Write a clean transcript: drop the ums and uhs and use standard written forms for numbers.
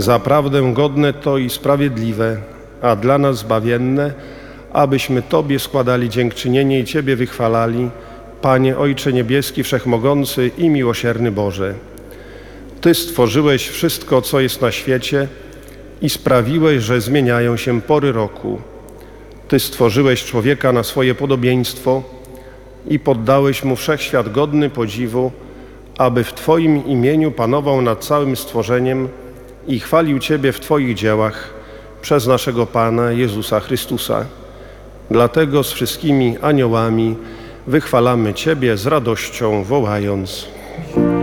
Zaprawdę godne to i sprawiedliwe, a dla nas zbawienne, abyśmy Tobie składali dziękczynienie i Ciebie wychwalali, Panie Ojcze Niebieski, Wszechmogący i Miłosierny Boże. Ty stworzyłeś wszystko, co jest na świecie i sprawiłeś, że zmieniają się pory roku. Ty stworzyłeś człowieka na swoje podobieństwo i poddałeś mu wszechświat godny podziwu, aby w Twoim imieniu panował nad całym stworzeniem i chwalił Ciebie w Twoich dziełach przez naszego Pana Jezusa Chrystusa. Dlatego z wszystkimi aniołami wychwalamy Ciebie z radością wołając: